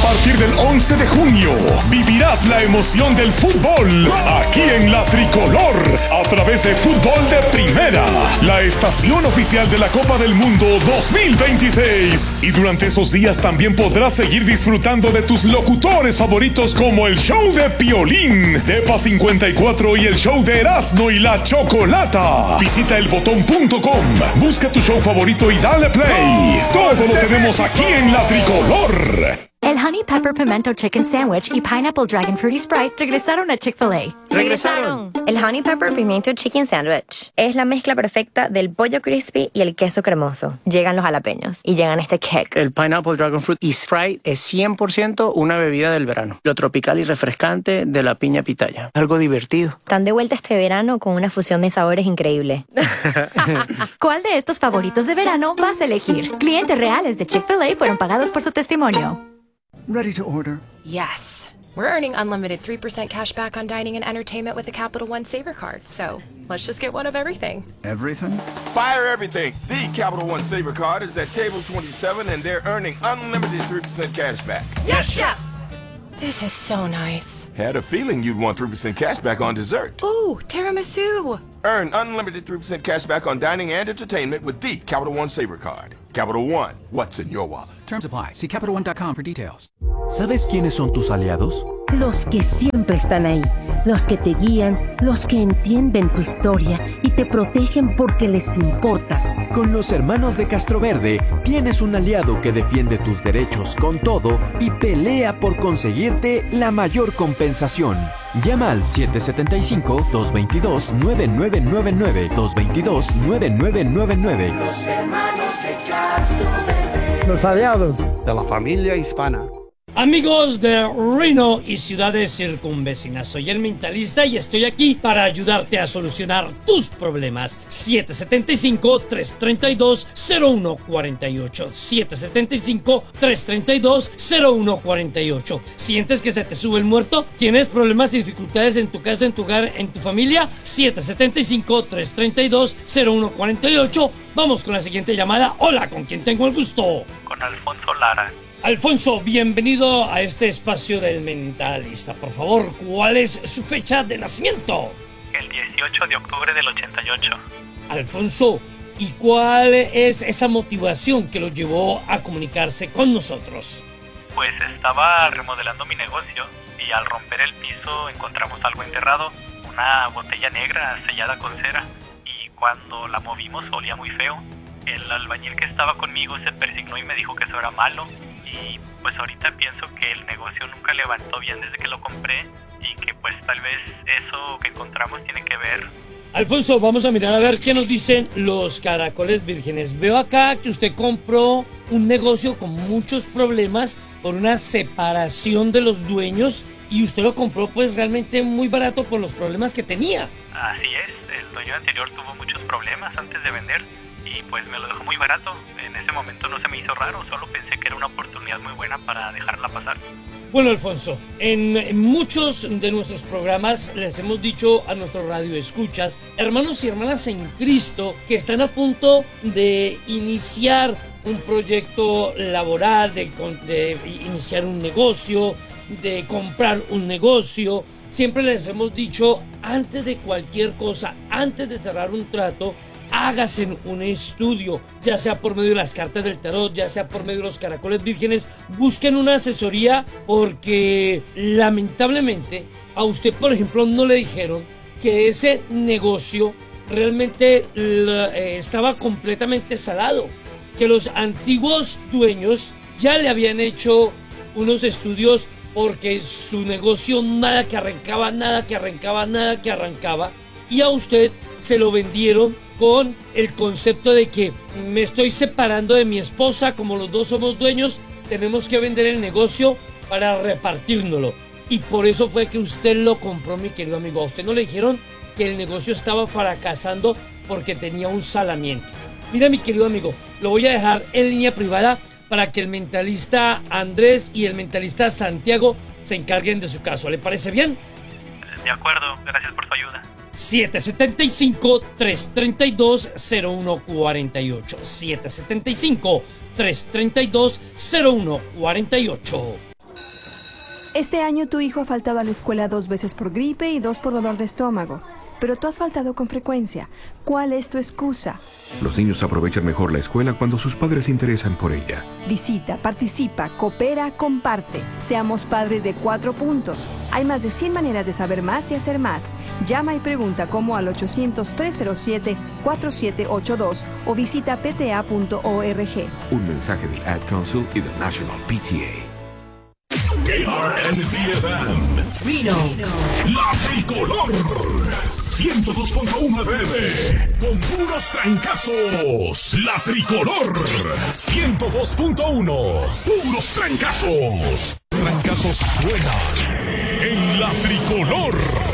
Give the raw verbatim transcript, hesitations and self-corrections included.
partir del once de junio, vivirás la emoción del fútbol aquí en La Tricolor, a través de Fútbol de Primera, la estación oficial de la Copa del Mundo dos mil veintiséis. Y durante esos días también podrás seguir disfrutando de tus locutores favoritos como el show de Piolín, Tepa cincuenta y cuatro y el show de Erasmo y la Chocolata. Visita el botón punto com, busca tu show favorito y dale play. Todo lo tenemos aquí en La Tricolor. El Honey Pepper Pimento Chicken Sandwich y Pineapple Dragon Fruity Sprite regresaron a Chick-fil-A. ¡Regresaron! El Honey Pepper Pimiento Chicken Sandwich es la mezcla perfecta del pollo crispy y el queso cremoso. Llegan los jalapeños y llegan este kick. El Pineapple Dragon Fruit y Sprite es cien por ciento una bebida del verano. Lo tropical y refrescante de la piña pitaya. Algo divertido. Están de vuelta este verano con una fusión de sabores increíble. ¿Cuál de estos favoritos de verano vas a elegir? Clientes reales de Chick-fil-A fueron pagados por su testimonio. Ready to order? Yes. We're earning unlimited three percent cash back on dining and entertainment with a Capital One Saver card, so let's just get one of everything. Everything? Fire everything! The Capital One Saver card is at table twenty-seven and they're earning unlimited three percent cash back. Yes, Chef! This is so nice. Had a feeling you'd want three percent cash back on dessert. Ooh, tiramisu! Earn unlimited three percent cash back on dining and entertainment with the Capital One Saver card. Capital One, what's in your wallet? Terms apply. See Capital One dot com for details. ¿Sabes quiénes son tus aliados? Los que siempre están ahí, los que te guían, los que entienden tu historia y te protegen porque les importas. Con los hermanos de Castroverde tienes un aliado que defiende tus derechos con todo y pelea por conseguirte la mayor compensación. Llama al siete siete cinco, dos dos dos, nueve nueve nueve nueve, dos dos dos, nueve nueve nueve nueve. Los hermanos de Castroverde. Los aliados de la familia hispana. Amigos de Reno y ciudades circunvecinas, soy el Mentalista y estoy aquí para ayudarte a solucionar tus problemas. siete siete cinco, tres tres dos, cero uno cuatro ocho siete siete cinco, tres tres dos, cero uno cuatro ocho. ¿Sientes que se te sube el muerto? ¿Tienes problemas y dificultades en tu casa, en tu hogar, en tu familia? siete siete cinco, tres tres dos, cero uno cuatro ocho. Vamos con la siguiente llamada. Hola, ¿con quién tengo el gusto? Con Alfonso Lara. Alfonso, bienvenido a este espacio del Mentalista. Por favor, ¿cuál es su fecha de nacimiento? El dieciocho de octubre del ochenta y ocho. Alfonso, ¿y cuál es esa motivación que lo llevó a comunicarse con nosotros? Pues estaba remodelando mi negocio y al romper el piso encontramos algo enterrado, una botella negra sellada con cera, y cuando la movimos olía muy feo. El albañil que estaba conmigo se persignó y me dijo que eso era malo. Y pues ahorita pienso que el negocio nunca levantó bien desde que lo compré y que pues tal vez eso que encontramos tiene que ver. Alfonso, vamos a mirar a ver qué nos dicen los caracoles vírgenes. Veo acá que usted compró un negocio con muchos problemas por una separación de los dueños y usted lo compró pues realmente muy barato por los problemas que tenía. Así es, el dueño anterior tuvo muchos problemas antes de vender y pues me lo dejó muy barato. En ese momento no se me hizo raro, solo pensé que era una oportunidad muy buena para dejarla pasar. Bueno, Alfonso, en, en muchos de nuestros programas les hemos dicho a nuestros radioescuchas, hermanos y hermanas en Cristo, que están a punto de iniciar un proyecto laboral, de, de iniciar un negocio, de comprar un negocio. Siempre les hemos dicho, antes de cualquier cosa, antes de cerrar un trato, hágase un estudio, ya sea por medio de las cartas del tarot, ya sea por medio de los caracoles vírgenes. Busquen una asesoría porque lamentablemente a usted, por ejemplo, no le dijeron que ese negocio realmente eh, estaba completamente salado, que los antiguos dueños ya le habían hecho unos estudios porque su negocio nada que arrancaba, nada que arrancaba, nada que arrancaba, y a usted se lo vendieron con el concepto de que me estoy separando de mi esposa, como los dos somos dueños, tenemos que vender el negocio para repartírnoslo. Y por eso fue que usted lo compró, mi querido amigo. A usted no le dijeron que el negocio estaba fracasando porque tenía un salamiento. Mira, mi querido amigo, lo voy a dejar en línea privada para que el Mentalista Andrés y el Mentalista Santiago se encarguen de su caso. ¿Le parece bien? De acuerdo, gracias por su ayuda. siete siete cinco, tres tres dos, cero uno cuatro ocho siete siete cinco, tres tres dos, cero uno cuatro ocho. Este año tu hijo ha faltado a la escuela dos veces por gripe y dos por dolor de estómago. Pero tú has faltado con frecuencia. ¿Cuál es tu excusa? Los niños aprovechan mejor la escuela cuando sus padres se interesan por ella. Visita, participa, coopera, comparte. Seamos padres de cuatro puntos. Hay más de cien maneras de saber más y hacer más. Llama y pregunta cómo al ochocientos, tres cero siete, cuatro siete ocho dos o visita p t a punto org. Un mensaje del Ad Council y del National P T A. K R N V F M Reno, la tricolor ciento dos punto uno F M con puros trancazos. La tricolor ciento dos punto uno, puros trancazos. Trancazos suenan en la tricolor.